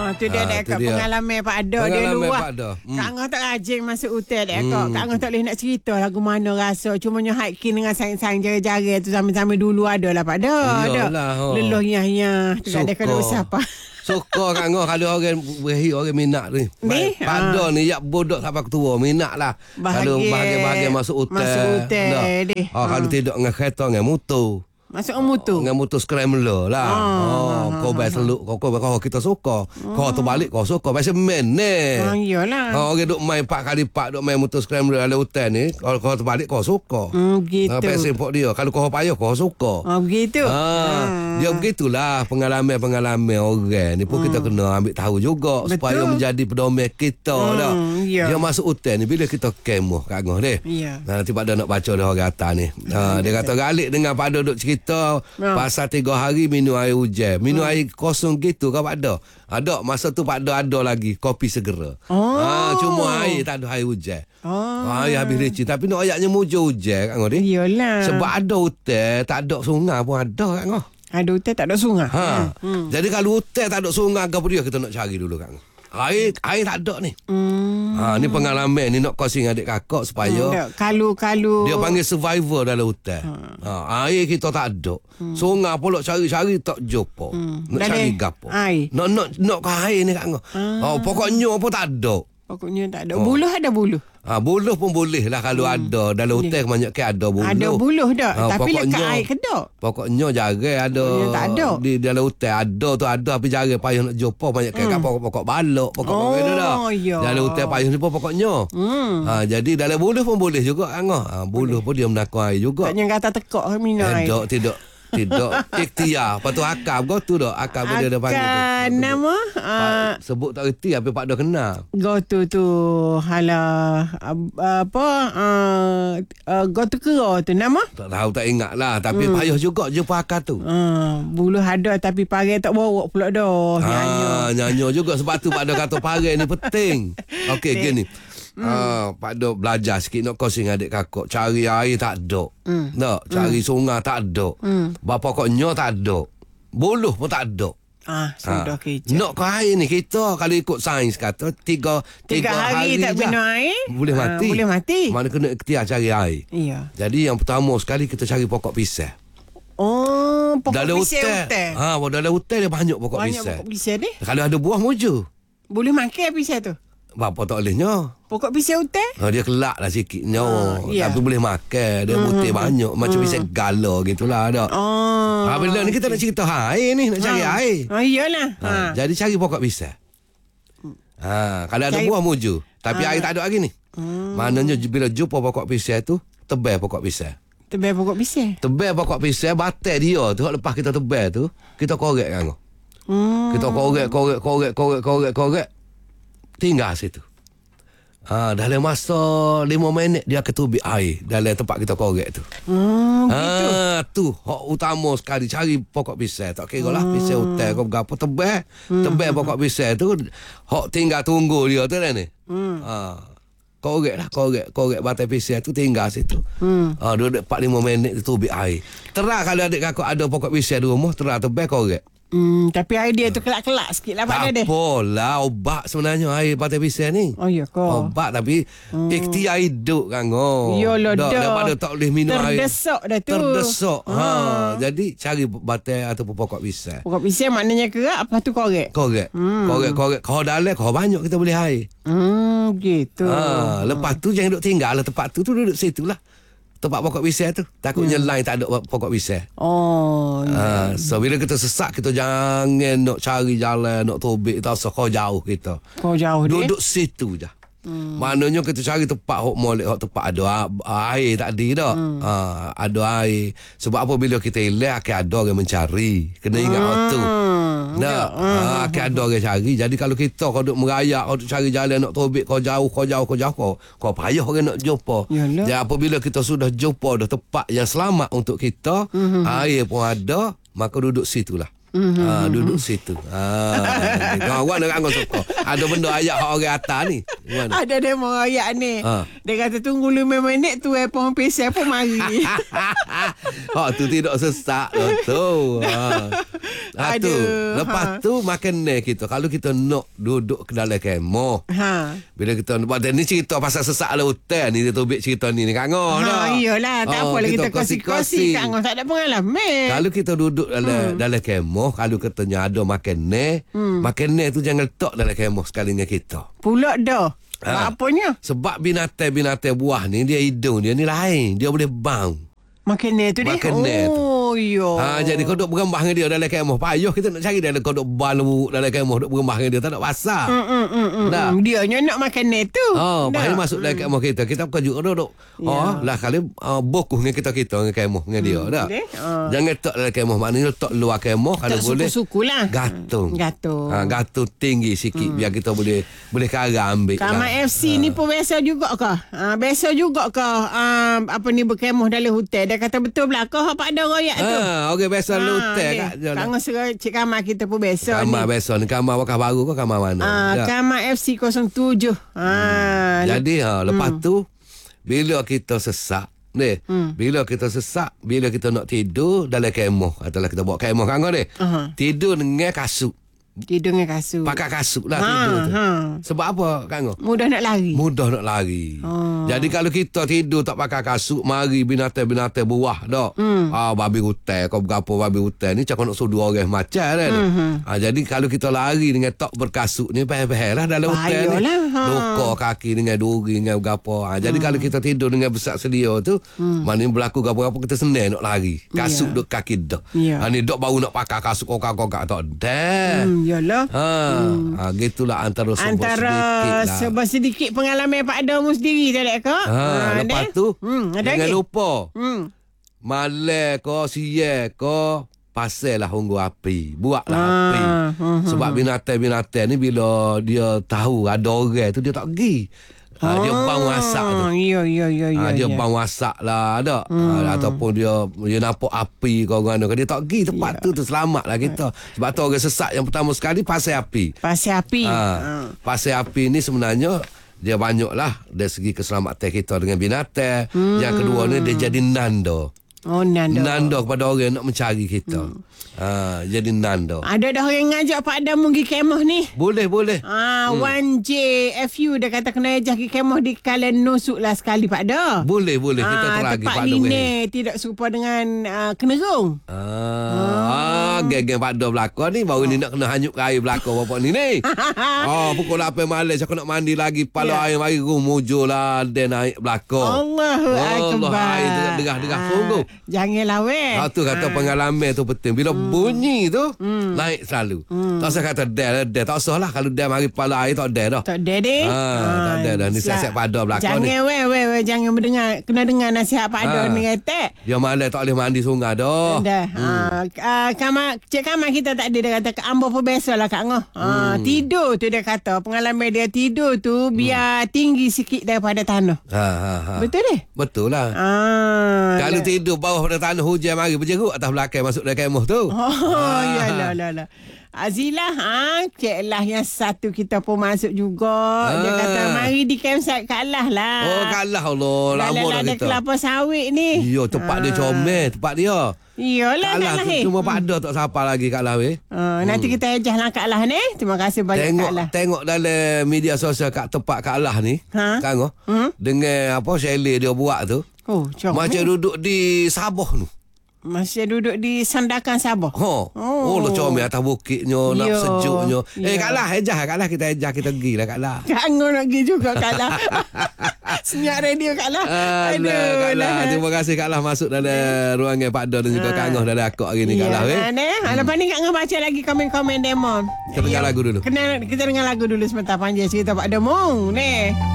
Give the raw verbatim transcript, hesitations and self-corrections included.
Ah, tu dia Ah, dek tu kat dia. pengalaman Pak Ada dia Pengalaman luah. Pak Ada. Hmm. Kak Angah tak rajin masuk hotel dek Hmm. kak. Kak Angah tak boleh nak cerita lagu mana rasa. Cumanya hiking dengan sayang-sayang jari-jari tu sambil-sambil dulu ada lah Pak Ada. Iyalah, ha. Leluh nyah-nyah. Tu tak ada kena Suka. usah apa. Suka Kak Angah kalau orang berahi orang minat ni. Ni, Pak Ada ni yak bodoh sampai ketua minat lah. Kalau Bahagia- bahagia-bahagia masuk hotel. masuk hotel Dah. ni. Ah, kalau Ha. tidak dengan kereta dengan motor. Masuk mutu. Dengan motor scrambler lah. Ah, Oh, ah, kau ah, bayar seluk. Kau, kau, kau kita suka. Kau tu balik kau suka. Biasa main ni. Ah, iyalah. Oh, orang duk main empat kali empat duk main motor scrambler dalam hotel ni. Kalau kau terbalik kau suka. Hmm, gitu. Ah, pesen pok dia. Kalau kau payah kau suka. Ah, begitu. Ah, dia begitulah pengalaman-pengalaman orang ni pun kita kena ambil tahu juga. Betul. Supaya menjadi pedoman kita Hmm, dah. ya. Dia masuk hotel ni bila kita kemoh Kak Angah dia. Ya. Nah, nanti Pak Ada nak baca dah orang atas ni. Ha, dia kata galik dengan Pak Ada duk cerita Ya. pasal tiga hari minum air hujan. Minum air kosong gitu kan Pak Ada. Ada masa tu Pak Ada ada lagi kopi segera. Oh. Ha, cuma air tak ada air hujan. Oh. Ha, air habis licin. Tapi nak ayatnya mujo hujan Kak Angah ni. Iyalah. Sebab ada hotel tak ada sungai pun ada Kak Angah. ada hotel tak ada sungai. Ha. Hmm. Jadi kalau hotel tak ada sungai ke apa dia kita nak cari dulu Kak Angah. Air air tak ada ni. Hmm. Ha, ni pengalaman ni nak kongsi dengan adik kakak supaya Tak, Kalau-kalau dia panggil survivor dalam hotel. Ha. Air kita tak ada. Hmm. Sungai pula cari-cari tak jumpa. Hmm. Nak Dah cari deh, gapo. air. Nak nak nak ke air ni Kak Angah. Oh, pokoknya pun tak ada. Pokoknya tak ada. Oh. Buluh ada buluh. Ha, buluh pun boleh lah kalau hmm. ada. Dalam hotel kebanyakan ada buluh. Ada buluh dah. Ha, Tapi lekat pokoknya- air kedok. Pokoknya jarang ada. Pokoknya tak ada. Di dalam hotel ada tu ada tapi jarang payah nak jumpa banyak hmm. kan pokok-pokok balok, pokok-pokok Oh, itu dah. ya. Dalam hotel payah ni pun pokoknya. Hmm. Ha, jadi dalam buluh pun boleh juga Angah. Ha, buluh pun dia menakut air juga. Tak nyangka kata tekak minum air. Tidak, tidak. Tidak. Ikhtiar. Lepas tu akab kau tu dah. Akab dia ada panggil tu. Akan nama uh, Pak, sebut tak reti apa Pak dah kenal. go to tu hala uh, apa uh, uh, go to kera tu nama Tak tahu tak ingat lah. Tapi Hmm. payah juga jumpa akab tu. uh, buluh ada tapi parai tak bawa pula dah nyanyi. Ah, nyanyi juga sebab tu Pak Dah kata parai ni penting. Okey gini. Hmm. Ah, Pak Dah belajar sikit nak kongsi dengan adik kakak. Cari air tak ada. Hmm. Tak, cari hmm. sungai tak ada. Hmm. Bapa pokoknya tak ada. Buluh pun tak ada. Ah, sudah Ah. kejap. Nak ke air ni kita kalau ikut sains kata tiga, Tiga hari tak je minum air, boleh ah, mati. boleh mati. Mana kena ikhtiar cari air. Iya. Jadi yang pertama sekali kita cari pokok pisang. Oh, pokok Dalam pisang hotel. hotel. Ha, dalam hotel dia banyak pokok Banyak pisang. pokok pisang ni. Kalau ada buah muju. Boleh makan pisang tu. Bapa tak bolehnya. Pokok pisang hotel. Ha, dia kelak lah sikitnya. Ah, iya. Tapi boleh makan. Dia butir banyak. Macam pisang gala gitulah. Ada. Oh. Ha, bila ni kita nak cerita ha, air ni. Nak cari ha. air. Oh, iyalah. Ha, Ha. Jadi cari pokok pisang. Ha, kalau ada Cari- buah muju. Tapi Ha. air tak ada lagi ni. Hmm. Maknanya bila jumpa pokok pisang tu, tebal pokok pisang. Tebal pokok pisang. Tebal pokok pisang, batal dia tu. Lepas kita tebal tu, kita korek kan. Hmm. Kita korek, korek, korek, korek, korek, korek. Tinggal situ. Ha, dalam masa lima minit dia ketubik air dalam tempat kita korek tu. Hmm, gitu. Ha, tu hak utama sekali cari pokok pisang. Tak kira lah pisang hotel kau berapa tebal. Tebal pokok pisang tu hak tinggal tunggu dia tu dah ni. Hmm. Ha. Korek lah, korek, korek batai pisang tu tinggal situ. Hmm. Ha, duduk empat lima minit tu tubik air. Terang kalau adik kakak ada pokok pisang di rumah, terang tebal korek. Hmm, tapi air dia tu kelak-kelak sikit lah Pak Deh. Tak apalah, obat sebenarnya air batai pisang ni. Oh, ya ke? Obat tapi hmm. ikhtiar hidup kan. Oh. Yalah dah. Daripada tak boleh minum air. Terdesak dah tu. Terdesak. Ha. Ha. Jadi cari batai ataupun pokok pisang. Pokok pisang maknanya kerak, lepas tu korek. Korek. Hmm. Korek, korek. Kau dalam, kau banyak kita boleh air. Hmm, gitu. Ha. Lepas tu jangan duduk tinggal lah tempat tu. Tu duduk situ lah. Tempat pokok pisang tu. Takutnya hmm. lain tak ada pokok pisang. Oh, ya. Ha. So bila kita sesak, kita jangan nak cari jalan, nak tobik. Tak usah kau jauh kita. Kau jauh dia. Duduk situ je. Hmm. Maknanya kita cari tempat hok molek, hok tempat ada air tadi dah. Hmm. Ha, ada air. Sebab apa bila kita hilang akan ada orang mencari. Kena ingat hmm. hok tu. Nah, hmm. ha, akan ada orang cari. Jadi kalau kita kau duk merayak, kau duk cari jalan nak tobik, kau jauh, kau jauh, kau jauh, kau, kau payah orang nak jumpa. Yalah. Dan apabila kita sudah jumpa dah tempat yang selamat untuk kita, hmm. air pun ada, maka duduk situlah. Mm-hmm. Ha, duduk situ. Ha, kawan nak angkat suka. Ada benda ayat hak orang atas ni. Gimana? Ada demo ayat ni. Ha. Dia kata tunggu lima minit tu eh pun pisang pun mari. Hak tu tidak sesak lah tu. Ha. Ha, tu. Aduh, Lepas ha. tu makan ni kita. Kalau kita nak duduk ke dalam kemah. Ha. Bila kita buat ni cerita pasal sesak dalam hotel ni, dia tobik cerita ni ni Kak Ngah dah. Ha, iyalah, tak Oh, apalah kita kongsi-kongsi. kongsi-kongsi. Kak Ngah tak ada pengalaman. Kalau kita duduk dalam hmm. dalam kemah, kalau katanya ada makan ni, hmm. makan ni tu jangan letak dalam kemah sekali dengan kita. Pulak dah. Ha. Apanya? Sebab binatang-binatang buah ni, dia hidung dia ni lain. Dia boleh bang. Makan ni tu dia? Makan ni tu. Oh, ya. Ha, jadi kau duk bergembah dengan dia dalam kemah. Payuh kita nak cari dia. Kau duk balu dalam kemah, duk bergembah dengan dia. Tak nak pasal. Mm, mm, mm, mm, Dah. mm. Dia nya nak makan ni tu. Oh, Dah. payah masuk dalam kemah kita. Kita bukan juga duduk. Ya. Oh, lah kali uh, bokuh dengan kita-kita dengan kemah dengan dia. Hmm, Dah. boleh. Ah. Jangan letak dalam kemah. Maknanya letak luar kemah. Kalau Tak boleh. suku-suku lah. Gatung. Gatung. Ha, gatung tinggi sikit. Hmm. Biar kita boleh boleh kara ambil. Kama lah. F C ni pun biasa juga ke? Ha, biasa juga ke um, apa ni berkemah dalam hotel? Dia kata betul belakang apa ada royak tu. Ha, okey biasa lu hotel kat. Kang serah cik kamar kita pun biasa ni. Kamar biasa ni. Kamar wakaf baru ke kamar mana? Ah, Ya. kamar F C kosong tujuh. Ha. Jadi ha, lepas tu bila kita sesak ni, Hmm. bila kita sesak, bila kita nak tidur dalam kemah, ataupun kita buat kemah kan ni. Aha. Tidur dengan kasut. Tidur dengan kasut. Pakai kasut lah Ha, tidur tu. ha. Sebab apa Kang? Mudah nak lari. Mudah nak lari. Oh. Jadi kalau kita tidur tak pakai kasut, mari binatang-binatang buah dak. Hmm. Ah, babi hutan, kau berapa babi hutan ni cakap nak suruh dua orang macam kan. Hmm. Ah, jadi kalau kita lari dengan tak berkasut ni payah-payah lah dalam hutan ni. Payahlah, ha. Luka kaki dengan duri dengan berapa. Ah, jadi kalau kita tidur dengan besar sedia tu, hmm. mana berlaku apa-apa kita senang nak lari. Kasut Ya. duk kaki dak. Ya. Ah, ni dok baru nak pakai kasut kokak-kokak tak dah. Hmm, yalah. Ha, hmm. ha gitulah antara sebuah Antara sedikit lah. sebab sedikit pengalaman Pak Adamu sendiri tak kak? Ha, lepas tu hmm, ada jangan lagi? lupa Hmm. malam ko siang ko pasal lah unggu api, buatlah Ah, api. hmm, Sebab binatang-binatang ni bila dia tahu ada orang tu dia tak pergi. Ha, dia bang masak tu. Ya, ya, ya, ya. Ha, dia ya. bang masak lah ada. Hmm. Ha, ataupun dia dia nampak api kau orang dia tak pergi tempat Ya. tu tu selamat lah kita. Sebab tu orang sesak yang pertama sekali pasal api. Pasal api. Ha, Ha. pasal api ni sebenarnya dia banyak lah dari segi keselamatan kita dengan binatang. Hmm. Yang kedua ni dia jadi nanda. Oh, Nando. Nanda kepada orang nak mencari kita. Hmm. Ha, jadi nanda. Ada dah orang ngajak Pak Adamu pergi kemah ni. Boleh, boleh. Ah, hmm. one J F U dia kata kena ajak pergi kemah di Kalan Nusuk lah sekali Pak Da. Boleh, boleh. Kita Ah, teragi tempat Pak Dor. Line tidak serupa dengan uh, Kenerung. Ah, ah. geng-geng Pak Dor belakang ni baru ni nak kena hanyut air belakang bapak ni ni. Oh, pukul lapan malam aku nak mandi lagi. Pala Ya. air mari mujur lah dia naik belakang. Allahu Allah, Akbar. air derah-derah sungguh. Jangan lawan. Ha, tu kata pengalaman tu penting. Bila hmm. bunyi tu hmm. naik selalu. Hmm. Tak usah kata dah dah tak usah lah kalau dah mari kepala air tak dah dah. Tak ada deh. Ha, tak ada dah ni siap-siap Pak Dor belakang ni. Jangan weh weh weh jangan mendengar kena dengar nasihat Pak Dor Ha. ni kata. Dia malam tak boleh mandi sungai dah. Dah. Hmm. Ha, uh, kamar cik kamar kita tak ada dia kata ambo pun biasalah Kak Ngoh. Ha, Hmm. tidur tu dia kata pengalaman dia tidur tu biar tinggi sikit daripada tanah. Ha ha ha. Betul deh? Betul lah. Ah. Kalau dah. tidur bawah pada tanah hujan mari berjeruk atas belakang masuk dalam kemah tu. Oh, ya lah lah lah. Azila, ha, cik lah yang satu kita pun masuk juga. Dia Ah. kata mari di campsite Kak Lah lah. Oh kalah Allah. Lama dah ada kita. kelapa sawit ni. Ya tempat dia comel. Tempat dia. Iyalah Kak Kalah Lah. tu eh. cuma Pak Dor tak siapa lagi Kak Lah weh. Uh, nanti kita ejah lah Kak Lah ni. Terima kasih banyak Tengok Kak Lah. tengok dalam media sosial kat tempat Kak Lah ni. Ha? Kan oh? Hmm? Dengan apa chalet dia buat tu. Oh, comel. Macam duduk di Sabah tu. Masih duduk di Sandakan Sabah. Ha. Oh, lo comel atas bukitnya, nak Yo. sejuknya. Eh Yo. Kak Lah, ejah Kak Lah kita ejah kita pergi lah Kak Lah. Kak Ngoh nak pergi juga Kak Lah. Senyap radio Kak Lah. Alah, Kak Lah. Terima kasih Kak Lah masuk dalam ruangan Pak Dor dan juga Kak Ngoh dalam akak hari ni Kak Lah. Eh. Ya, hmm. Lepas ni Kak Ngoh baca lagi komen-komen demo. Kita dengar lagu dulu. Kena, kita dengar lagu dulu sebentar panjang cerita Pak Demong. Ni.